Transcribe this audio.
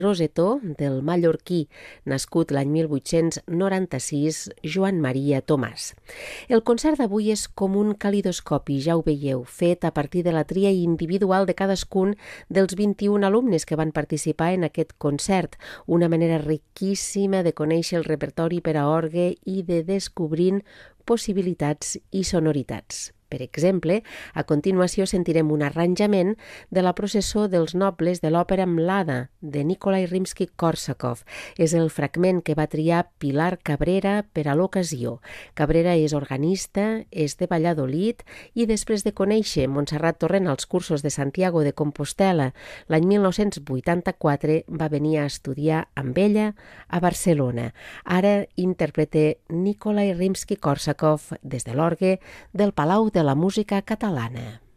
Rosetó del mallorquí, nascut l'any 1896, Joan Maria Tomàs. El concert d'avui és com un calidoscopi, ja ho veieu, fet a partir de la tria individual de cadascun dels 21 alumnes que van participar en aquest concert, una manera riquíssima de conèixer el repertori per a orgue i de descobrint possibilitats i sonoritats. Per exemple, a continuació sentirem un arranjament de la processó dels nobles de l'òpera Mlada, de Nikolai Rimsky-Korsakov. És el fragment que va triar Pilar Cabrera per a l'ocasió. Cabrera és organista, és de Valladolid i després de conèixer Montserrat Torrent als cursos de Santiago de Compostela, l'any 1984 va venir a estudiar amb ella a Barcelona. Ara interpreta Nikolai Rimsky-Korsakov des de l'orgue del Palau de la Música Catalana.